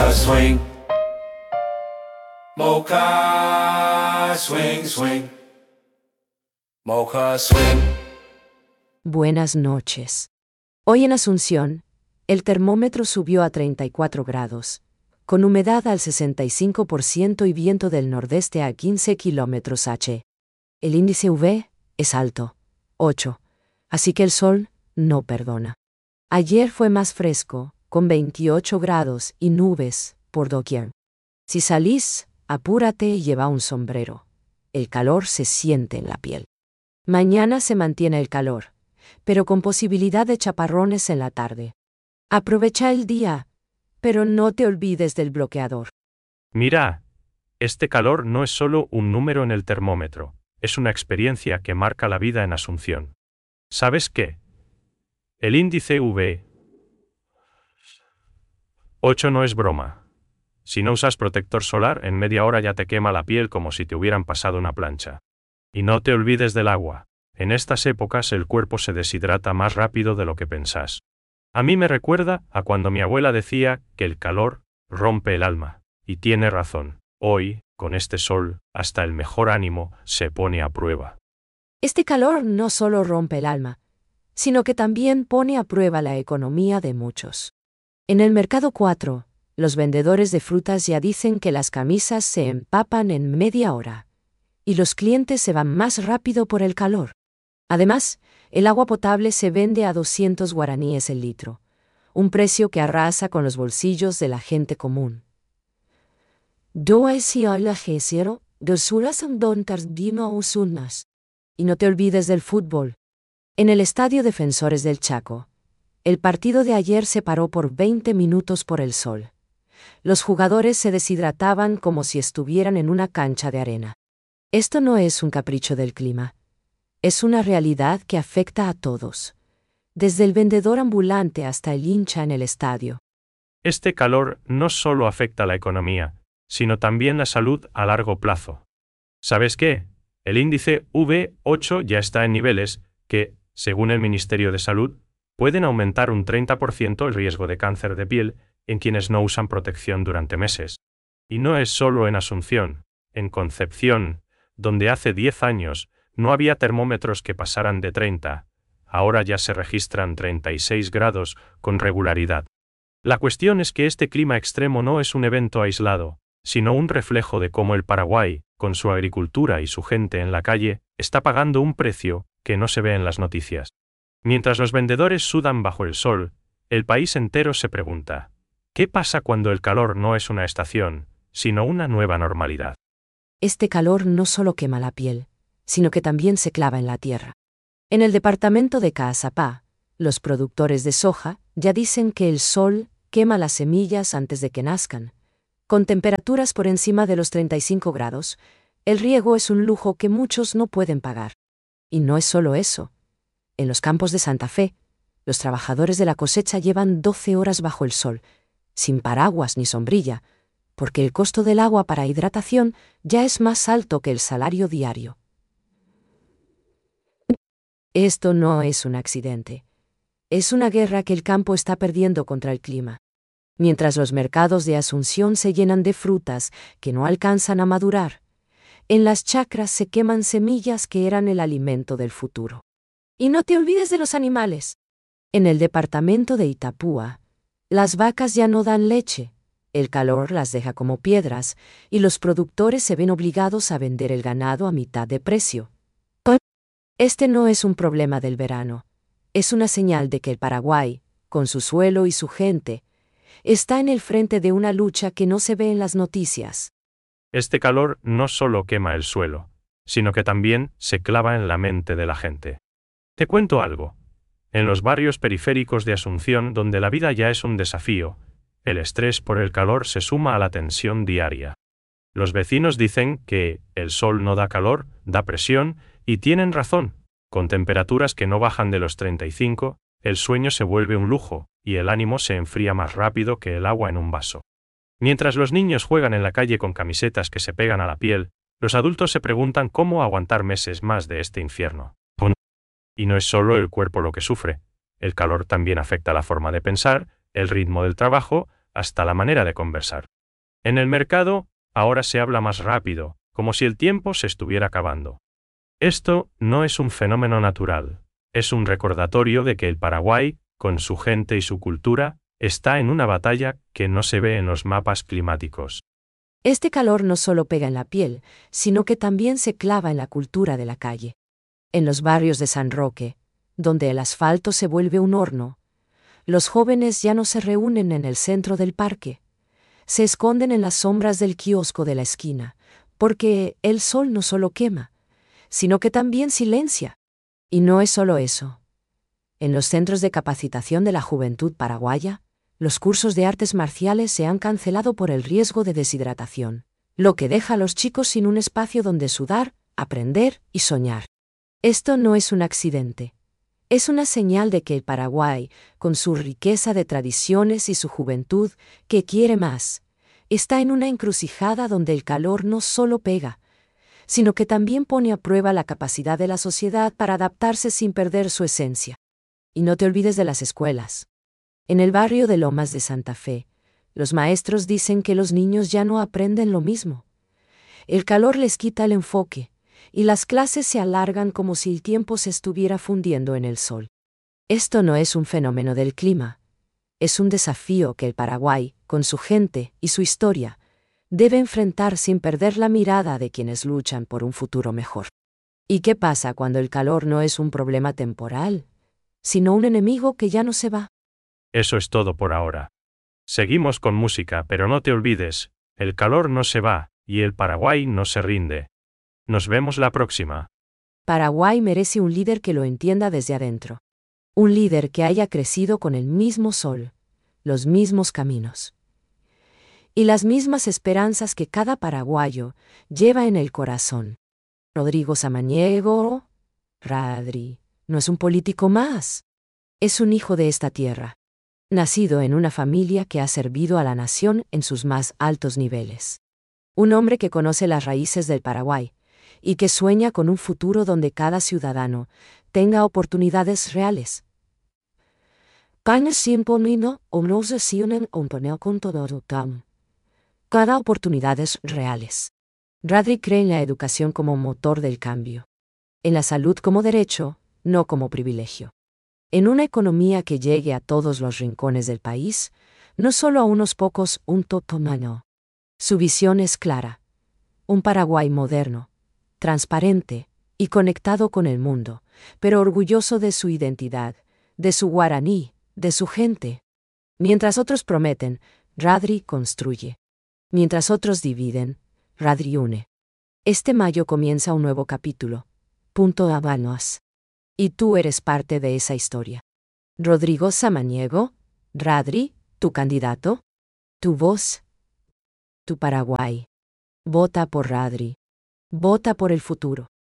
Mocha swing. Mocha swing, swing. Mocha swing. Buenas noches. Hoy en Asunción, el termómetro subió a 34 grados, con humedad al 65% y viento del nordeste a 15 km/h. El índice UV es alto, 8, así que el sol no perdona. Ayer fue más fresco, con 28 grados y nubes por doquier. Si salís, apúrate y lleva un sombrero. El calor se siente en la piel. Mañana se mantiene el calor, pero con posibilidad de chaparrones en la tarde. Aprovecha el día, pero no te olvides del bloqueador. Mira, este calor no es solo un número en el termómetro, es una experiencia que marca la vida en Asunción. ¿Sabes qué? El índice UV8 no es broma. Si no usas protector solar, en media hora ya te quema la piel como si te hubieran pasado una plancha. Y no te olvides del agua. En estas épocas el cuerpo se deshidrata más rápido de lo que pensás. A mí me recuerda a cuando mi abuela decía que el calor rompe el alma. Y tiene razón. Hoy, con este sol, hasta el mejor ánimo se pone a prueba. Este calor no solo rompe el alma, sino que también pone a prueba la economía de muchos. En el mercado 4, los vendedores de frutas ya dicen que las camisas se empapan en media hora, y los clientes se van más rápido por el calor. Además, el agua potable se vende a 200 guaraníes el litro, un precio que arrasa con los bolsillos de la gente común. Y no te olvides del fútbol. En el Estadio Defensores del Chaco, el partido de ayer se paró por 20 minutos por el sol. Los jugadores se deshidrataban como si estuvieran en una cancha de arena. Esto no es un capricho del clima. Es una realidad que afecta a todos, desde el vendedor ambulante hasta el hincha en el estadio. Este calor no solo afecta la economía, sino también la salud a largo plazo. ¿Sabes qué? El índice UV8 ya está en niveles que, según el Ministerio de Salud, pueden aumentar un 30% el riesgo de cáncer de piel en quienes no usan protección durante meses. Y no es solo en Asunción, en Concepción, donde hace 10 años no había termómetros que pasaran de 30, ahora ya se registran 36 grados con regularidad. La cuestión es que este clima extremo no es un evento aislado, sino un reflejo de cómo el Paraguay, con su agricultura y su gente en la calle, está pagando un precio que no se ve en las noticias. Mientras los vendedores sudan bajo el sol, el país entero se pregunta, ¿qué pasa cuando el calor no es una estación, sino una nueva normalidad? Este calor no solo quema la piel, sino que también se clava en la tierra. En el departamento de Caazapá, los productores de soja ya dicen que el sol quema las semillas antes de que nazcan. Con temperaturas por encima de los 35 grados, el riego es un lujo que muchos no pueden pagar. Y no es solo eso. En los campos de Santa Fe, los trabajadores de la cosecha llevan 12 horas bajo el sol, sin paraguas ni sombrilla, porque el costo del agua para hidratación ya es más alto que el salario diario. Esto no es un accidente. Es una guerra que el campo está perdiendo contra el clima. Mientras los mercados de Asunción se llenan de frutas que no alcanzan a madurar, en las chacras se queman semillas que eran el alimento del futuro. Y no te olvides de los animales. En el departamento de Itapúa, las vacas ya no dan leche, el calor las deja como piedras, y los productores se ven obligados a vender el ganado a mitad de precio. Este no es un problema del verano, es una señal de que el Paraguay, con su suelo y su gente, está en el frente de una lucha que no se ve en las noticias. Este calor no solo quema el suelo, sino que también se clava en la mente de la gente. Te cuento algo. En los barrios periféricos de Asunción, donde la vida ya es un desafío, el estrés por el calor se suma a la tensión diaria. Los vecinos dicen que el sol no da calor, da presión, y tienen razón. Con temperaturas que no bajan de los 35, el sueño se vuelve un lujo, y el ánimo se enfría más rápido que el agua en un vaso. Mientras los niños juegan en la calle con camisetas que se pegan a la piel, los adultos se preguntan cómo aguantar meses más de este infierno. Y no es solo el cuerpo lo que sufre. El calor también afecta la forma de pensar, el ritmo del trabajo, hasta la manera de conversar. En el mercado, ahora se habla más rápido, como si el tiempo se estuviera acabando. Esto no es un fenómeno natural, es un recordatorio de que el Paraguay, con su gente y su cultura, está en una batalla que no se ve en los mapas climáticos. Este calor no solo pega en la piel, sino que también se clava en la cultura de la calle. En los barrios de San Roque, donde el asfalto se vuelve un horno, los jóvenes ya no se reúnen en el centro del parque. Se esconden en las sombras del kiosco de la esquina, porque el sol no solo quema, sino que también silencia. Y no es solo eso. En los centros de capacitación de la juventud paraguaya, los cursos de artes marciales se han cancelado por el riesgo de deshidratación, lo que deja a los chicos sin un espacio donde sudar, aprender y soñar. Esto no es un accidente. Es una señal de que el Paraguay, con su riqueza de tradiciones y su juventud, que quiere más, está en una encrucijada donde el calor no solo pega, sino que también pone a prueba la capacidad de la sociedad para adaptarse sin perder su esencia. Y no te olvides de las escuelas. En el barrio de Lomas de Santa Fe, los maestros dicen que los niños ya no aprenden lo mismo. El calor les quita el enfoque, y las clases se alargan como si el tiempo se estuviera fundiendo en el sol. Esto no es un fenómeno del clima. Es un desafío que el Paraguay, con su gente y su historia, debe enfrentar sin perder la mirada de quienes luchan por un futuro mejor. ¿Y qué pasa cuando el calor no es un problema temporal, sino un enemigo que ya no se va? Eso es todo por ahora. Seguimos con música, pero no te olvides, el calor no se va, y el Paraguay no se rinde. Nos vemos la próxima. Paraguay merece un líder que lo entienda desde adentro. Un líder que haya crecido con el mismo sol, los mismos caminos y las mismas esperanzas que cada paraguayo lleva en el corazón. Rodrigo Samaniego, Radri, no es un político más. Es un hijo de esta tierra, nacido en una familia que ha servido a la nación en sus más altos niveles. Un hombre que conoce las raíces del Paraguay y que sueña con un futuro donde cada ciudadano tenga oportunidades reales. Cada oportunidades reales. Radri cree en la educación como motor del cambio. En la salud como derecho, no como privilegio. En una economía que llegue a todos los rincones del país, no solo a unos pocos, un totomano. Su visión es clara. Un Paraguay moderno, transparente y conectado con el mundo, pero orgulloso de su identidad, de su guaraní, de su gente. Mientras otros prometen, Radri construye. Mientras otros dividen, Radri une. Este mayo comienza un nuevo capítulo. Punto Habanos. Y tú eres parte de esa historia. Rodrigo Samaniego, Radri, tu candidato, tu voz, tu Paraguay. Vota por Radri. Vota por el futuro.